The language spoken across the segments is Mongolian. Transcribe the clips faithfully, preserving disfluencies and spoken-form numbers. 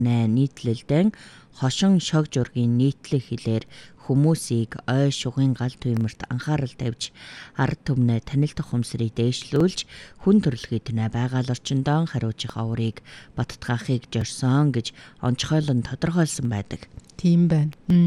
нийтлэлдэн хошин шог жургийн нийтлэг хэлээр хүмүүсийг ой шугын гал туймарт анхаарал тавьж ард түмнээ танилдах ухамсарыг дээшлүүлж хүн төрөлхий тэнэ байгаль орчиндоо хариуцах аврыг баттгаахыг зорьсон гэж онцгойлон тодорхойлсон байдаг. Тийм байна.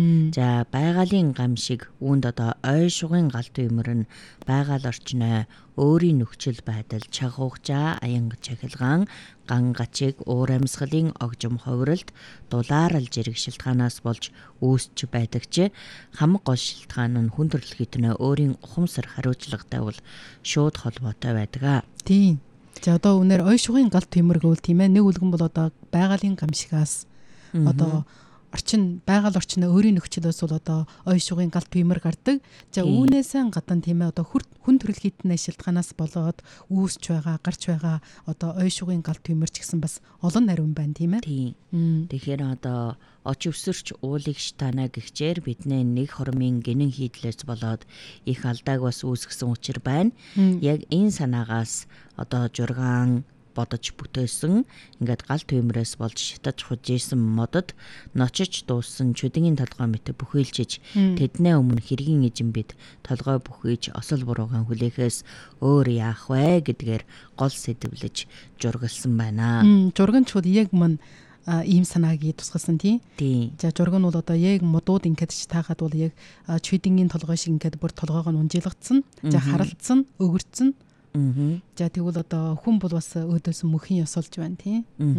За байгалийн гам шиг үүнд одоо ой шугын гал туймар нь байгаль орчноо өөрийн нөхцөл байдал чагуугчаа аян чахилгаан ган гачиг уур амьсгалын огжим ховролт дулаарл зэрэг шилтгаанаас болж үүсч байдаг ч хамаг гол шилтгаан нь хүн төрөлхий тэнэ өөрийн ухамсар хариуцлагатай бол шууд холбоотой байдаг. Тийм. За одоо үнээр ой шугын гал туймар гэвэл тийм ээ нэг үлгэн бол одоо байгалийн гам шигаас одоо орчин байгаль орчноо өөрийн нөхцөлөөс бол одоо ой шугын гал туймар гардаг. За үүнээсээ гадна тийм ээ одоо хүн төрөлхийднээ шилтгаанаас болоод үүсч байгаа, гарч байгаа одоо ой шугын гал туймар ч гэсэн бас олон нарийн байна тийм ээ. Тийм. Тэгэхээр одоо оч өвсөрч уулыг штана гихчээр бидний нэг хормын гинэн хийдлээс болоод их алдааг бас үүсгэсэн учир байна. Яг энэ санаагаас одоо жургаан бодож бүтээсэн ингээд гал туймраас болж шатаж хужижсэн модод ночиж дууссан чүдгийн толгой мэт бүхэлжиж тэднээ өмнө хэргийн эжин бид толгой бүхийж осол буруугаан хүлээхээс өөр яах вэ гэдгээр гол сэдвлэж жургалсан байна. Журганчууд яг мань ийм санааг тусгалсан тийм. За журган нь бол одоо яг модууд ингээд ч таахад бол яг чүдгийн толгой шиг ингээд бүр толгойг нь унжилгацсан, за харалцсан, өгөрцөн. За тэгвэл одоо хүн бол бас өөдөөс мөхийн ёсолж байна тийм.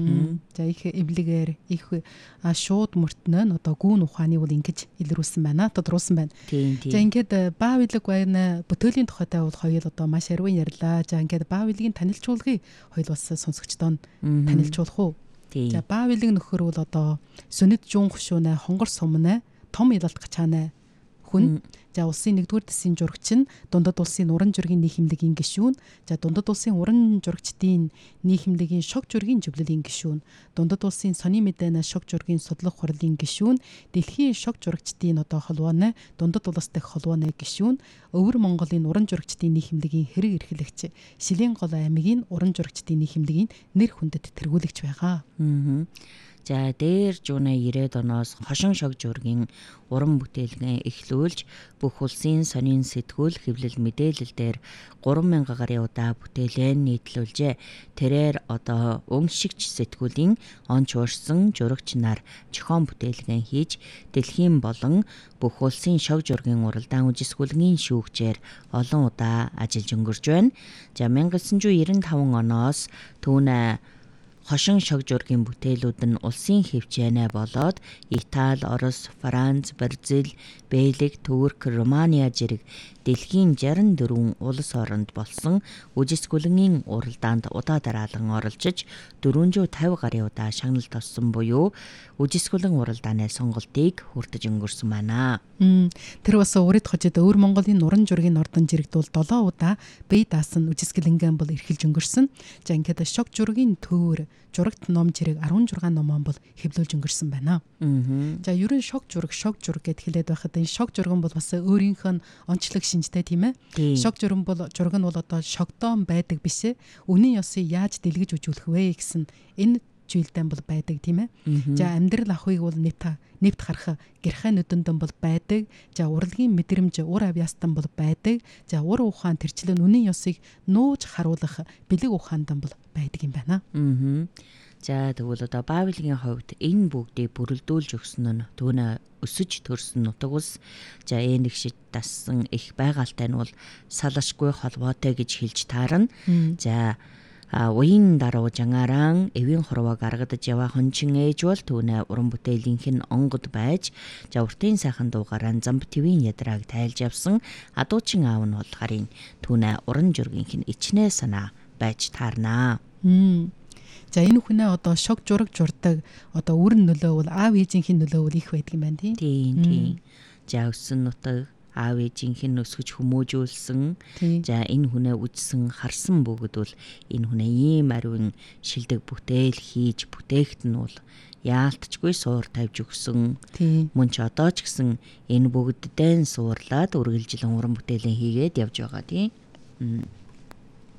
За их эвлэгээр их шууд мөртнөө нь одоо гүүн ухааны бол ингэж илрүүлсэн байна. Тодруулсан байна. За ингээд баавилэг байна. Бүтээлийн тухайтай бол хоёул одоо маш арвин ярьлаа. За ингээд баавилгийн танилцуулгыг хоёул бас сонсогчдоо танилцуулах уу. За баавилэг нөхөр бол одоо сүнэт жуун хушуунаа хонгор сумнаа том ялалт гачаанаа хүн. За улсын нэгдүгээр дэсийн журагч нь дундад улсын уран жургийн нийхэмлэгийн гишүүн. За дундад улсын уран журагчдын нийхэмлэгийн шог жургийн зөвлөлийн гишүүн. Дундад улсын сони мэдэнэ шог жургийн судлах хурлын гишүүн. Дэлхийн шог журагчдын одоо холбооны дундад улс дахь холбооны гишүүн. Өвөр Монголын уран журагчдын нийхэмлэгийн хэрэг эрхлэгч. Шилийн гол аймгийн уран журагчдын нийхэмлэгийн нэр хүндэт тэргүүлэгч байгаа. За дээр жуунаа ирээд оноос хошин шог жургийн уран бүтээлгэн эхлүүлж бүх улсын сонин сэтгүүл хэвлэл мэдээлэл дээр гурван мянган гаруй удаа бүтээлээ нийтлүүлжээ. Тэрээр одоо өмшигч сэтгүүлийн онч уурсан журагч нар зохион бүтээлгэн хийж дэлхийн болон бүх улсын шог жургийн уралдаан үжисгүлгийн шүүгчээр олон удаа ажиллаж өнгөрч байна. За 천구 девяносто пять оноос түүнээ хошин шог жургийн бүтээлүүд нь улсын хэвчээнэ болоод Итали, Орос, Франц, Бразил, Бельги, Турк, Румыния зэрэг дэлхийн шестьдесят четыре улс оронд болсон үжисгүлгийн уралдаанд удаа дараалан оролцож дөрвөнжүү тавь гаруй удаа шагнал тоссон буюу үжисгүлэн уралдааны сонголтыг хүртэж өнгөрсөн байна. Тэр бас урид хожид өвөр Монголын уран жургийн ордон жирэгдүүл долоо удаа бие даасан үжисгэлэнгэн бол эрхэлж өнгөрсөн. За ингээд шог жургийн төвөр журагт ном жирэг арван шесть номон бол хэвлүүлж өнгөрсөн байна. За ерөн шог жураг шог жураг гэд хэлээд байхад энэ шог журган бол бас өөрийнх нь онцлог шинжтэй тийм ээ. Шог журган бол журган бол одоо шогдоон байдаг бишээ. Үнэн ёсыг яаж дэлгэж үзүүлэх вэ гэсэн энэ зүйлдэн бол байдаг тийм ээ. За амьдрал ахыг бол нэвт нэвт харах гэрхай нүдэндэн бол байдаг. За урлагийн мэдрэмж ур авьяастан бол байдаг. За ур ухаан тэрчлэн үнэн ёсыг нууж харуулах бэлэг ухаандан бол байдаг юм байна. За тэгвэл одоо Баавилгийн хувьд энэ бүгдийг бүрэлдүүлж өгсөн нь түүнээ өсөж төрсөн нутаг ус. За энэгшид дассан их байгальтай нь бол салашгүй холбоотой гэж хэлж таарна. За уян даруу жангаран эвийн хорвоо гаргадаж яваа хончин ээж бол түүнээ уран бүтээлийнх нь онгод байж за уртын сайхан дуугараа замб твийн ядрааг тайлж явсан адуучин аав нь бол харин түүнээ уран жургийнх нь ичнээ санаа байж таарнаа. За энэ хүнээ одоо шог жураг журдаг одоо үрэн нөлөө бол аав ээжийнхэн нөлөө бол их байдаг юм байна тийм. Тийм тийм. За өссөн нутаг аав ээжийнхэн өсгөж хүмүүжүүлсэн. За энэ хүнээ үжсэн харсан бүгд бол энэ хүнээ ийм ариун шилдэг бүтээл хийж бүтээгт нь бол яалтчгүй суур тавьж өгсөн. Мөн ч одоо ч гэсэн энэ бүгддэн суурлаад үргэлжлэн уран бүтээлийн хийгээд явж байгаа тийм.